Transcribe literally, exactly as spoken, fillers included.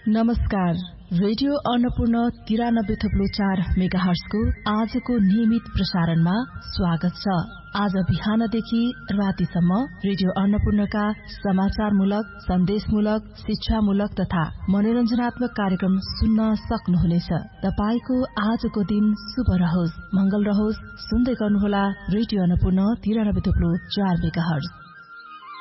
नमस्कार। रेडियो अन्नपूर्ण तिरानब्बे थप्लो चार मेगा हर्जको आजको नियमित प्रसारणमा स्वागत छ। आज बिहानदेखि रातिसम्म रेडियो अन्नपूर्णका समाचारमूलक, सन्देशमूलक, शिक्षामूलक तथा मनोरञ्जनात्मक कार्यक्रम सुन्न सक्नुहुनेछ। तपाईको आजको दिन शुभ रहोस्, मंगल रहोस्। सुन्दै गर्नुहोला रेडियो अन्नपूर्ण तिरानब्बे थप्लो चार मेगा हर्ज।